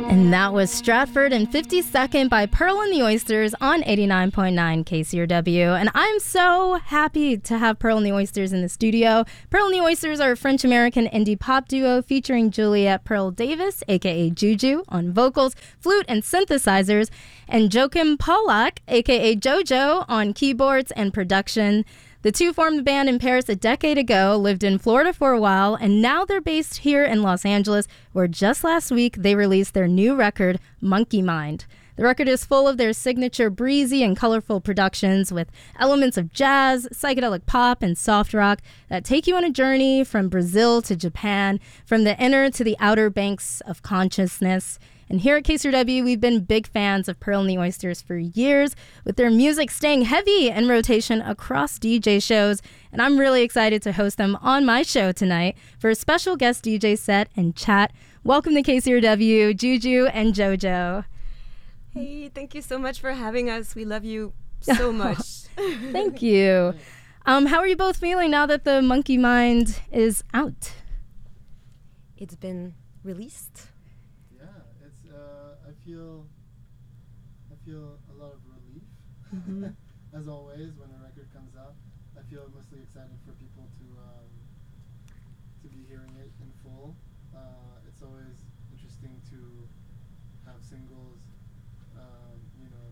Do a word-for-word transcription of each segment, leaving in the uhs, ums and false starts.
And that was Stratford and fifty second by Pearl and the Oysters on eighty-nine point nine K C R W. And I'm so happy to have Pearl and the Oysters in the studio. Pearl and the Oysters are a French-American indie pop duo featuring Juliette Pearl Davis, aka Juju, on vocals, flute, and synthesizers, and Joachim Pollack, aka Jojo, on keyboards and production. The two formed the band in Paris a decade ago, lived in Florida for a while, and now they're based here in Los Angeles, where just last week they released their new record, Monkey Mind. The record is full of their signature breezy and colorful productions with elements of jazz, psychedelic pop, and soft rock that take you on a journey from Brazil to Japan, from the inner to the outer banks of consciousness. And here at K C R W, we've been big fans of Pearl and the Oysters for years, with their music staying heavy in rotation across D J shows. And I'm really excited to host them on my show tonight for a special guest D J set and chat. Welcome to K C R W, Juju and Jojo. Hey, thank you so much for having us. We love you so much. Thank you. Um, how are you both feeling now that the Monkey Mind is out? It's been released. I feel, I feel a lot of relief. Mm-hmm. As always, when a record comes out, I feel mostly excited for people to um, to be hearing it in full. Uh, it's always interesting to have singles, um, you know,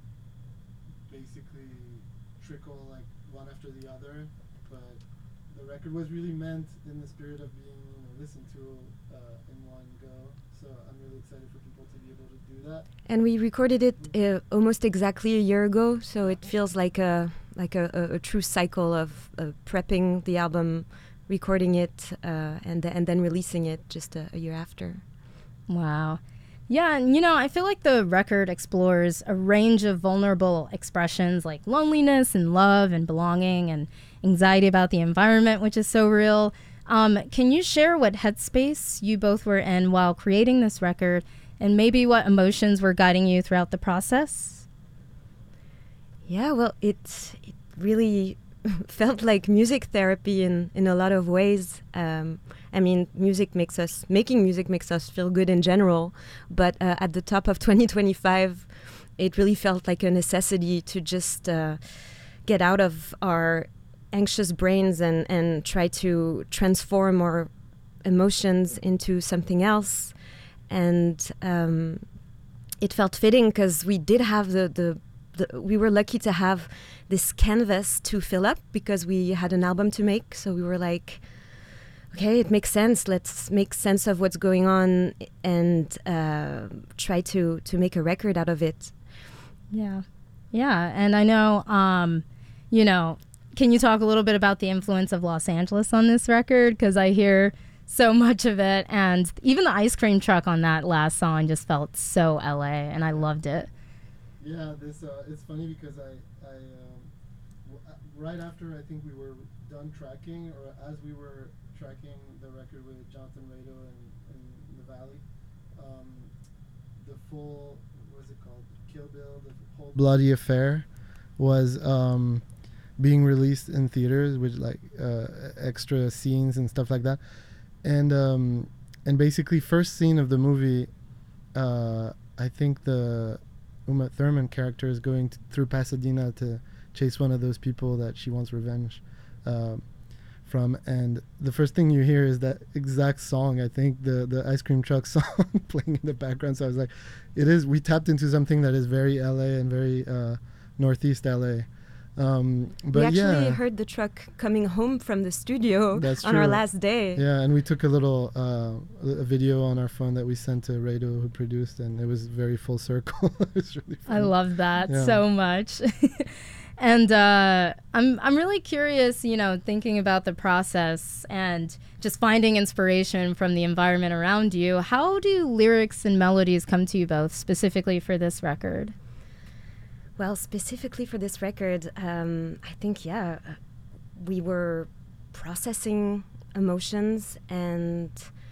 basically trickle like one after the other. But the record was really meant in the spirit of being, you know, listened to uh, in one go. So I'm really excited for people to be able to do that. And we recorded it uh, almost exactly a year ago, so it feels like a like a, a, a true cycle of uh, prepping the album, recording it, uh, and th- and then releasing it just a, a year after. Wow. Yeah, and you know, I feel like the record explores a range of vulnerable expressions like loneliness and love and belonging and anxiety about the environment, which is so real. Um, can you share what headspace you both were in while creating this record, and maybe what emotions were guiding you throughout the process? Yeah, well, it it really felt like music therapy in, in a lot of ways. Um, I mean, music makes us, making music makes us feel good in general, but uh, at the top of twenty twenty-five, it really felt like a necessity to just uh, get out of our anxious brains and, and try to transform our emotions into something else. And um, it felt fitting because we did have the, the, the, we were lucky to have this canvas to fill up because we had an album to make. So we were like, okay, it makes sense. Let's make sense of what's going on and uh, try to, to make a record out of it. Yeah. Yeah. And I know, um, you know, can you talk a little bit about the influence of Los Angeles on this record? Because I hear so much of it, and even the ice cream truck on that last song just felt so L A, and I loved it. Yeah, this uh, it's funny because I, I um, w- right after I think we were done tracking, or as we were tracking the record with Jonathan Rado and, and the Valley, um, the full, what's it called, Kill Bill, the whole Bloody Affair was um, being released in theaters with like uh, extra scenes and stuff like that. And um, and basically first scene of the movie, uh, I think the Uma Thurman character is going t- through Pasadena to chase one of those people that she wants revenge uh, from. And the first thing you hear is that exact song, I think, the, the ice cream truck song playing in the background. So I was like, it is, we tapped into something that is very L A and very uh, Northeast L A. Um, but we actually yeah, heard the truck coming home from the studio That's on true. our last day. Yeah, and we took a little uh, a video on our phone that we sent to Rado, who produced, and it was very full circle. It was really fun. I love that Yeah. so much. And uh, I'm I'm really curious, you know, thinking about the process and just finding inspiration from the environment around you. How do lyrics and melodies come to you both, specifically for this record? Well, specifically for this record, um, I think, yeah, uh, we were processing emotions, and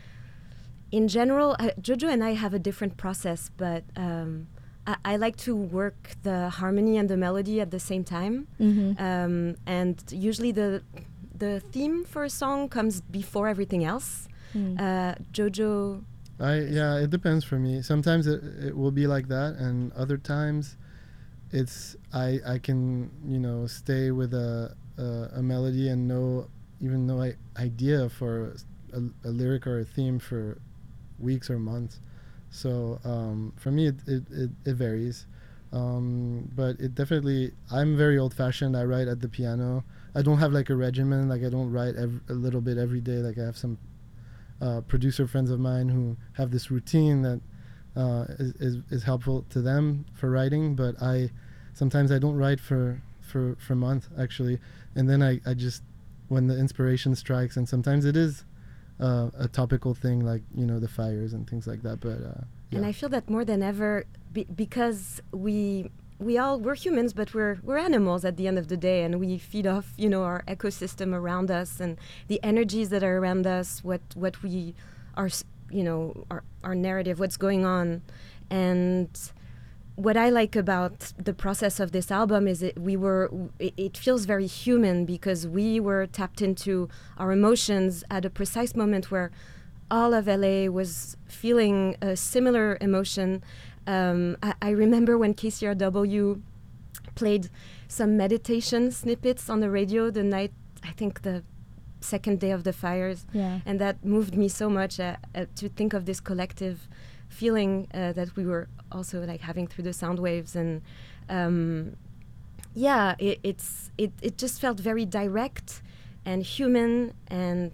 in general, uh, Jojo and I have a different process, but um, I, I like to work the harmony and the melody at the same time. Mm-hmm. Um, and usually the the theme for a song comes before everything else. Mm. Uh, Jojo I yeah, it depends for me. Sometimes it, it will be like that, and other times, it's I I can you know stay with a a, a melody and know even no I, idea for a, a lyric or a theme for weeks or months. So um, for me, it it, it, it varies, um, but it definitely. I'm very old-fashioned. I write at the piano. I don't have like a regimen. Like I don't write ev- a little bit every day. Like I have some uh, producer friends of mine who have this routine that uh, is, is is helpful to them for writing. But I sometimes I don't write for for for a month actually, and then I I just when the inspiration strikes, and sometimes it is uh, a topical thing like you know the fires and things like that. But uh, yeah. And I feel that more than ever, be- because we we all we're humans, but we're we're animals at the end of the day, and we feed off you know our ecosystem around us and the energies that are around us. What what we are you know our our narrative, what's going on, and what I like about the process of this album is it we were it, it feels very human because we were tapped into our emotions at a precise moment where all of L A was feeling a similar emotion. Um, I, I remember when K C R W played some meditation snippets on the radio the night, I think the second day of the fires. Yeah. And that moved me so much uh, uh, to think of this collective feeling uh, that we were also like having through the sound waves. And um, yeah, it, it's it, it just felt very direct and human and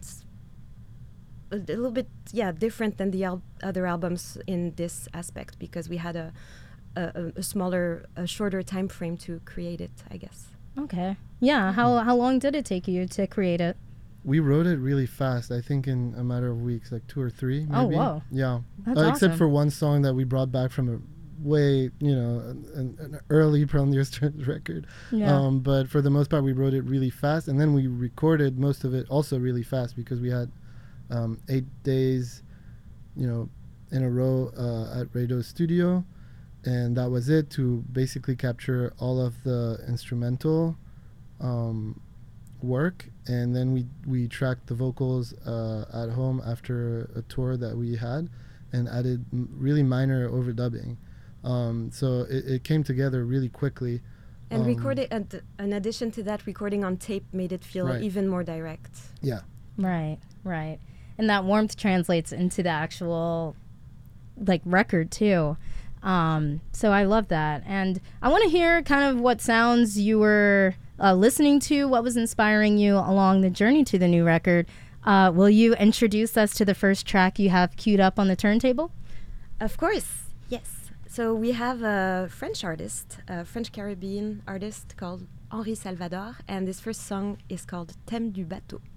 a little bit, yeah, different than the al- other albums in this aspect because we had a, a, a smaller, a shorter time frame to create it, I guess. Okay. Yeah. How how long did it take you to create it? We wrote it really fast. I think in a matter of weeks, like two or three. Maybe. Oh, whoa. Yeah. That's uh, awesome. Except for one song that we brought back from a way, you know, an, an early Pearl and the Oysters record. Yeah. Um, but for the most part, we wrote it really fast, and then we recorded most of it also really fast because we had um, eight days, you know, in a row uh, at Rado's studio, and that was it to basically capture all of the instrumental um, work, and then we we tracked the vocals uh, at home after a tour that we had, and added m- really minor overdubbing. Um, so it, it came together really quickly. And um, recording, and in addition to that, recording on tape made it feel Right. even more direct. Yeah. Right. Right. And that warmth translates into the actual like record too. Um, so I love that. And I want to hear kind of what sounds you were uh, listening to, what was inspiring you along the journey to the new record. Uh, will you introduce us to the first track you have queued up on the turntable? Of course, yes. So we have a French artist, a French Caribbean artist called Henri Salvador, and this first song is called Thème du bateau.